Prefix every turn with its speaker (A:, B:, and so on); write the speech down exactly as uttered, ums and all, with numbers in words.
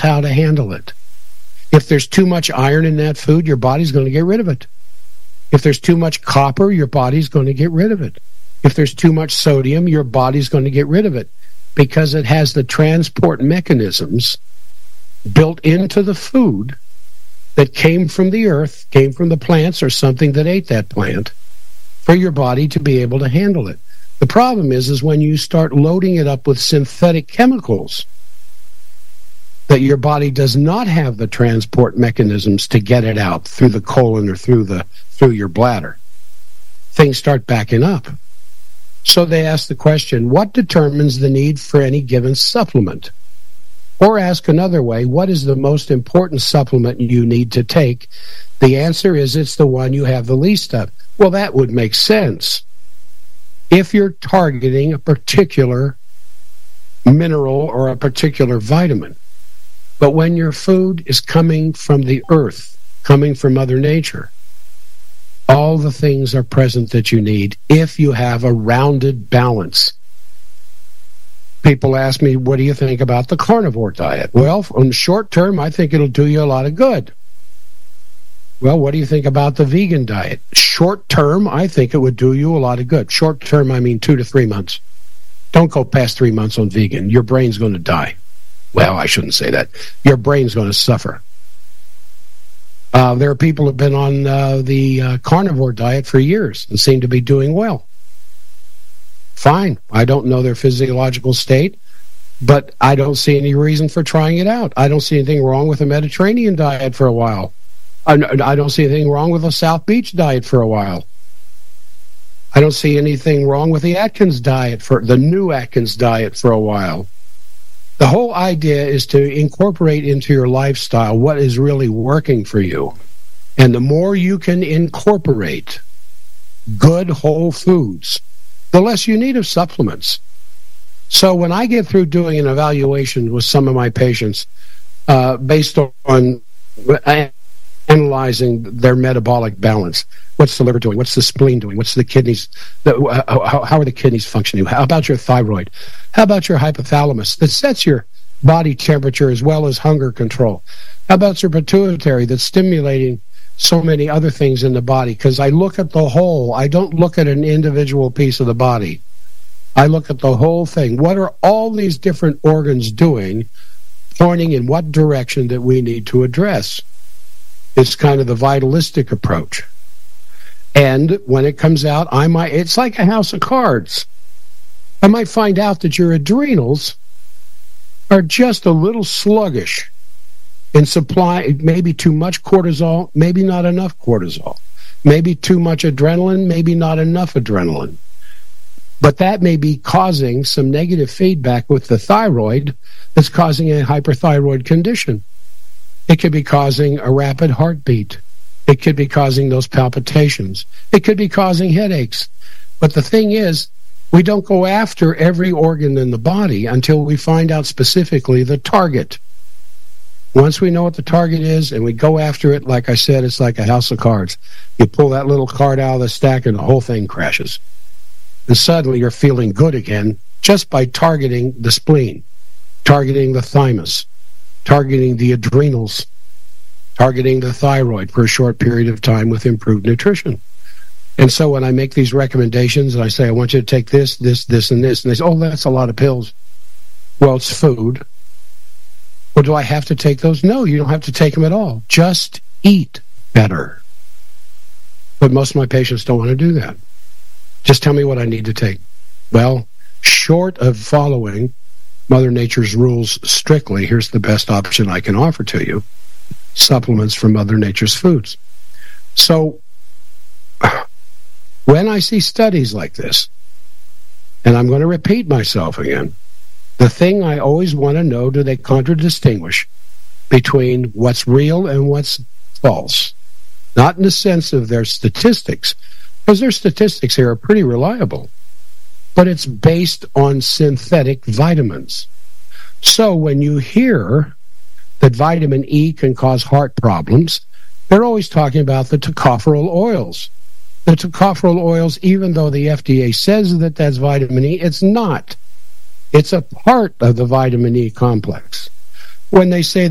A: how to handle it. If there's too much iron in that food, your body's going to get rid of it. If there's too much copper, your body's going to get rid of it. If there's too much sodium, your body's going to get rid of it, because it has the transport mechanisms built into the food that came from the earth, came from the plants or something that ate that plant, for your body to be able to handle it. The problem is, is when you start loading it up with synthetic chemicals that your body does not have the transport mechanisms to get it out through the colon or through the through your bladder, things start backing up. So they ask the question, what determines the need for any given supplement? Or ask another way, what is the most important supplement you need to take? The answer is it's the one you have the least of. Well, that would make sense if you're targeting a particular mineral or a particular vitamin. But when your food is coming from the earth, coming from Mother Nature, all the things are present that you need if you have a rounded balance. People ask me, what do you think about the carnivore diet? Well, on the short term, I think it'll do you a lot of good. Well, what do you think about the vegan diet? Short term, I think it would do you a lot of good. Short term, I mean two to three months. Don't go past three months on vegan. Your brain's going to die. Well, I shouldn't say that. Your brain's going to suffer. Uh, there are people who have been on uh, the uh, carnivore diet for years and seem to be doing well. Fine. I don't know their physiological state, but I don't see any reason for trying it out. I don't see anything wrong with a Mediterranean diet for a while. I don't see anything wrong with a South Beach diet for a while. I don't see anything wrong with the Atkins diet, for the new Atkins diet for a while. The whole idea is to incorporate into your lifestyle what is really working for you. And the more you can incorporate good whole foods, the less you need of supplements. So when I get through doing an evaluation with some of my patients, uh, based on analyzing their metabolic balance, what's the liver doing? What's the spleen doing? What's the kidneys? The, how, how are the kidneys functioning? How about your thyroid? How about your hypothalamus that sets your body temperature as well as hunger control? How about your pituitary that's stimulating so many other things in the body? Because I look at the whole. I don't look at an individual piece of the body. I look at the whole thing. What are all these different organs doing, pointing in what direction that we need to address? It's kind of the vitalistic approach. And when it comes out, I might, it's like a house of cards. I might find out that your adrenals are just a little sluggish in supply, maybe too much cortisol, maybe not enough cortisol, maybe too much adrenaline, maybe not enough adrenaline. But that may be causing some negative feedback with the thyroid that's causing a hyperthyroid condition. It could be causing a rapid heartbeat. It could be causing those palpitations. It could be causing headaches. But the thing is, we don't go after every organ in the body until we find out specifically the target. Once we know what the target is and we go after it, like I said, it's like a house of cards. You pull that little card out of the stack and the whole thing crashes. And suddenly you're feeling good again just by targeting the spleen, targeting the thymus, targeting the adrenals, targeting the thyroid for a short period of time with improved nutrition. And so when I make these recommendations and I say, I want you to take this, this, this, and this, and they say, oh, that's a lot of pills. Well, it's food. Well, do I have to take those? No, you don't have to take them at all. Just eat better. But most of my patients don't want to do that. Just tell me what I need to take. Well, short of following Mother Nature's rules strictly, here's the best option I can offer to you: supplements from Mother Nature's foods. So when I see studies like this, and I'm going to repeat myself again, the thing I always want to know, do they contradistinguish between what's real and what's false? Not in the sense of their statistics, because their statistics here are pretty reliable, but it's based on synthetic vitamins. So when you hear that vitamin E can cause heart problems, they're always talking about the tocopherol oils. The tocopherol oils, even though the F D A says that that's vitamin E, it's not. It's a part of the vitamin E complex. When they say